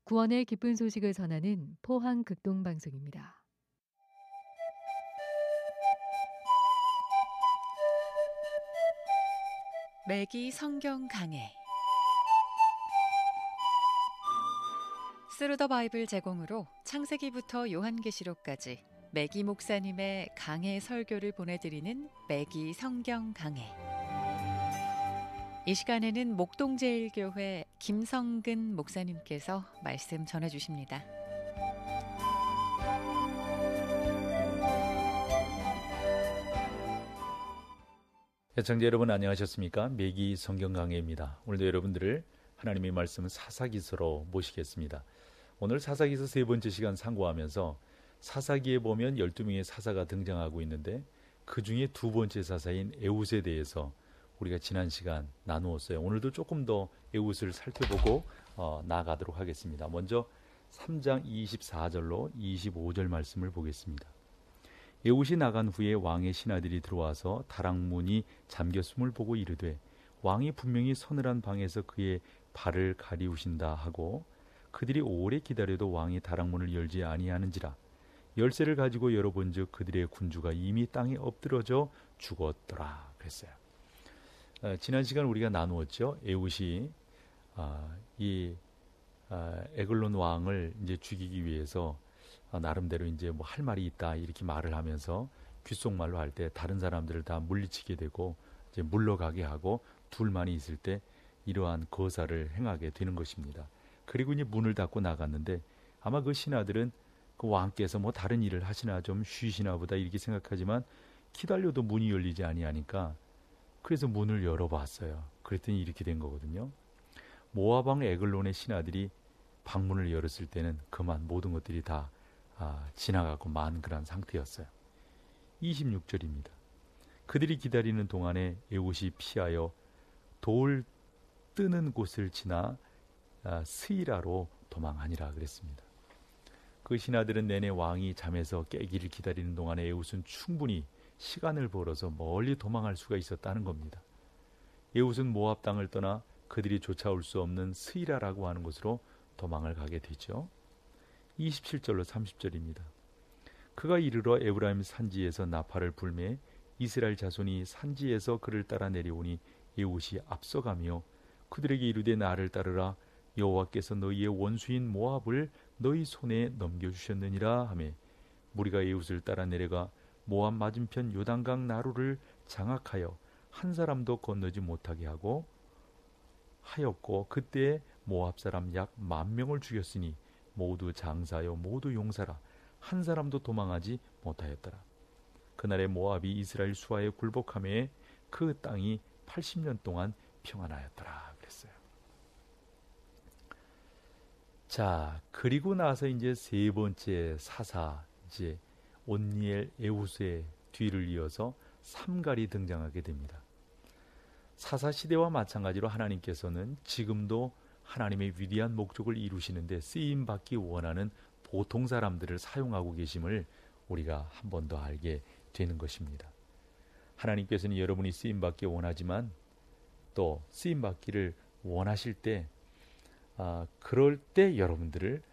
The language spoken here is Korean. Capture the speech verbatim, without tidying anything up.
구원의 기쁜 소식을 전하는 포항 극동 방송입니다. 매기 성경 강해 스루 더 바이블 제공으로 창세기부터 요한계시록까지 매기 목사님의 강해 설교를 보내드리는 매기 성경 강해. 이 시간에는 목동제일교회 김성근 목사님께서 말씀 전해주십니다. 시청자 여러분 안녕하셨습니까? 매기 성경 강해입니다. 오늘도 여러분들을 하나님의 말씀 사사기서로 모시겠습니다. 오늘 사사기서 세 번째 시간 상고하면서 사사기에 보면 열두 명의 사사가 등장하고 있는데 그 중에 두 번째 사사인 에훗에 대해서 우리가 지난 시간 나누었어요. 오늘도 조금 더 에훗을 살펴보고 어, 나아가도록 하겠습니다. 먼저 삼 장 이십사 절로 이십오 절 말씀을 보겠습니다. 에훗이 나간 후에 왕의 신하들이 들어와서 다락문이 잠겼음을 보고 이르되 왕이 분명히 서늘한 방에서 그의 발을 가리우신다 하고 그들이 오래 기다려도 왕이 다락문을 열지 아니하는지라 열쇠를 가지고 열어본즉 그들의 군주가 이미 땅에 엎드러져 죽었더라 그랬어요. 어, 지난 시간 우리가 나누었죠. 에훗이 아, 이 아, 에글론 왕을 이제 죽이기 위해서 아, 나름대로 이제 뭐 할 말이 있다 이렇게 말을 하면서 귓속말로 할 때 다른 사람들을 다 물리치게 되고 이제 물러가게 하고 둘만이 있을 때 이러한 거사를 행하게 되는 것입니다. 그리고 이제 문을 닫고 나갔는데 아마 그 신하들은 그 왕께서 뭐 다른 일을 하시나 좀 쉬시나 보다 이렇게 생각하지만 기다려도 문이 열리지 아니하니까 그래서 문을 열어봤어요. 그랬더니 이렇게 된 거거든요. 모압 왕 에글론의 신하들이 방문을 열었을 때는 그만 모든 것들이 다 아, 지나가고 만 그런 상태였어요. 이십육 절입니다. 그들이 기다리는 동안에 에훗이 피하여 돌 뜨는 곳을 지나 아, 스이라로 도망하니라 그랬습니다. 그 신하들은 내내 왕이 잠에서 깨기를 기다리는 동안에 에훗은 충분히 시간을 벌어서 멀리 도망할 수가 있었다는 겁니다. 에훗은 모압 땅을 떠나 그들이 쫓아올 수 없는 스이라라고 하는 곳으로 도망을 가게 되죠. 이십칠 절로 삼십 절입니다. 그가 이르러 에브라임 산지에서 나팔을 불매 이스라엘 자손이 산지에서 그를 따라 내려오니 에훗이 앞서가며 그들에게 이르되 나를 따르라 여호와께서 너희의 원수인 모압을 너희 손에 넘겨주셨느니라 하매 무리가 에훗을 따라 내려가 모압 맞은편 요단강 나루를 장악하여 한 사람도 건너지 못하게 하고 하였고 그때에 모압 사람 약 만 명을 죽였으니 모두 장사요 모두 용사라 한 사람도 도망하지 못하였더라. 그날에 모압이 이스라엘 수하에 굴복하매 그 땅이 팔십 년 동안 평안하였더라 그랬어요. 자, 그리고 나서 이제 세 번째 사사 이제 온니엘 에훗의 뒤를 이어서 삼갈이 등장하게 됩니다. 사사 시대와 마찬가지로 하나님께서는 지금도 하나님의 위대한 목적을 이루시는데 쓰임받기 원하는 보통 사람들을 사용하고 계심을 우리가 한 번 더 알게 되는 것입니다. 하나님께서는 여러분이 쓰임받기 원하지만 또 쓰임받기를 원하실 때 아, 그럴 때 여러분들을